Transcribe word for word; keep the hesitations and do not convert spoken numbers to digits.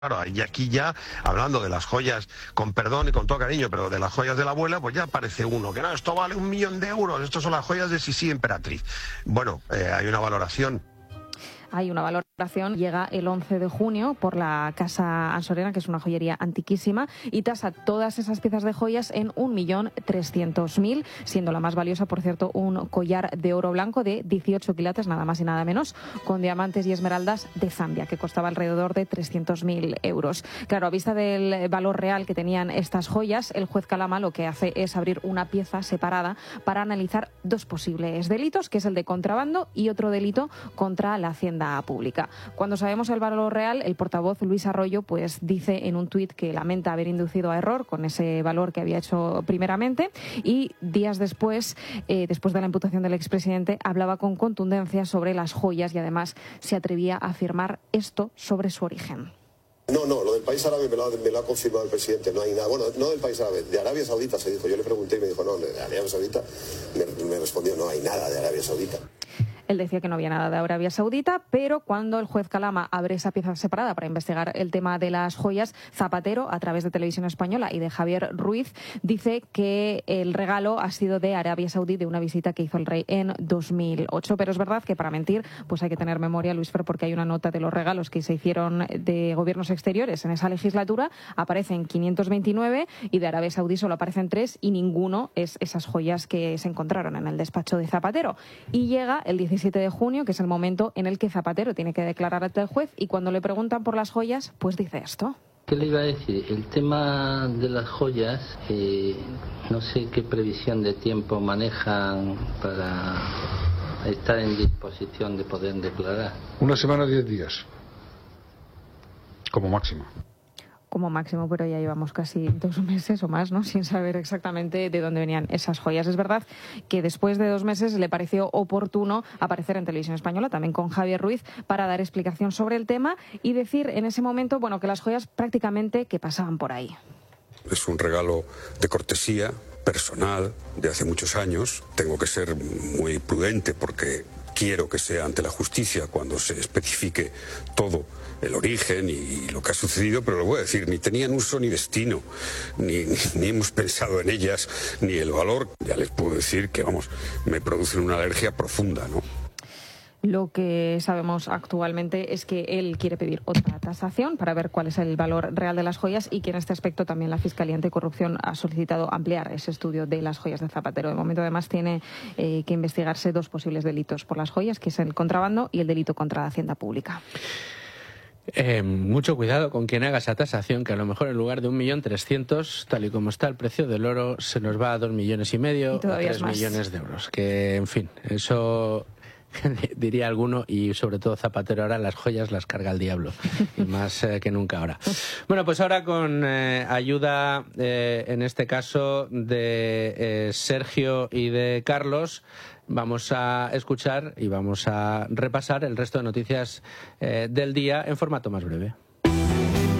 Claro, y aquí ya, hablando de las joyas, con perdón y con todo cariño, pero de las joyas de la abuela, pues ya aparece uno, que no, esto vale un millón de euros, estos son las joyas de Sisi Emperatriz. Bueno, eh, hay una valoración. Hay una valoración, llega el once de junio por la Casa Ansorena, que es una joyería antiquísima, y tasa todas esas piezas de joyas en un millón trescientos mil, siendo la más valiosa, por cierto, un collar de oro blanco de dieciocho quilates, nada más y nada menos, con diamantes y esmeraldas de Zambia, que costaba alrededor de trescientos mil euros. Claro, a vista del valor real que tenían estas joyas, el juez Calama lo que hace es abrir una pieza separada para analizar dos posibles delitos, que es el de contrabando y otro delito contra la Hacienda Pública. Cuando sabemos el valor real, el portavoz Luis Arroyo pues dice en un tuit que lamenta haber inducido a error con ese valor que había hecho primeramente, y días después, eh, después de la imputación del expresidente, hablaba con contundencia sobre las joyas y además se atrevía a afirmar esto sobre su origen. No, no, lo del país árabe me lo, ha, me lo ha confirmado el presidente, no hay nada. Bueno, no del país árabe, de Arabia Saudita se dijo. Yo le pregunté y me dijo, no, de Arabia Saudita. Me, me respondió, no hay nada de Arabia Saudita. Él decía que no había nada de Arabia Saudita, pero cuando el juez Calama abre esa pieza separada para investigar el tema de las joyas, Zapatero, a través de Televisión Española y de Javier Ruiz, dice que el regalo ha sido de Arabia Saudí, de una visita que hizo el rey en dos mil ocho. Pero es verdad que para mentir pues hay que tener memoria, Luis Fer, porque hay una nota de los regalos que se hicieron de gobiernos exteriores en esa legislatura, aparecen quinientos veintinueve y de Arabia Saudí solo aparecen tres, y ninguno es esas joyas que se encontraron en el despacho de Zapatero. Y llega el diecisiete de junio, que es el momento en el que Zapatero tiene que declarar ante el juez, y cuando le preguntan por las joyas, pues dice esto. ¿Qué le iba a decir? El tema de las joyas, eh, no sé qué previsión de tiempo manejan para estar en disposición de poder declarar. Una semana, diez días, como máximo. Como máximo, pero ya llevamos casi dos meses o más, ¿no?, sin saber exactamente de dónde venían esas joyas. Es verdad que después de dos meses le pareció oportuno aparecer en Televisión Española, también con Javier Ruiz, para dar explicación sobre el tema y decir en ese momento, bueno, que las joyas prácticamente que pasaban por ahí. Es un regalo de cortesía personal de hace muchos años. Tengo que ser muy prudente porque quiero que sea ante la justicia cuando se especifique todo el origen y lo que ha sucedido, pero lo voy a decir, ni tenían uso ni destino, ni, ni, ni hemos pensado en ellas, ni el valor. Ya les puedo decir que, vamos, me producen una alergia profunda, ¿no? Lo que sabemos actualmente es que él quiere pedir otra tasación para ver cuál es el valor real de las joyas, y que en este aspecto también la Fiscalía Anticorrupción ha solicitado ampliar ese estudio de las joyas de Zapatero. De momento, además, tiene eh, que investigarse dos posibles delitos por las joyas, que es el contrabando y el delito contra la Hacienda Pública. Eh, mucho cuidado con quien haga esa tasación, que a lo mejor en lugar de un millón trescientos, tal y como está el precio del oro, se nos va a dos millones y medio o tres millones de euros. Que, en fin, eso diría alguno, y sobre todo Zapatero ahora las joyas las carga el diablo, y más eh, que nunca ahora. Bueno, pues ahora con eh, ayuda, eh, en este caso, de eh, Sergio y de Carlos, vamos a escuchar y vamos a repasar el resto de noticias eh, del día en formato más breve.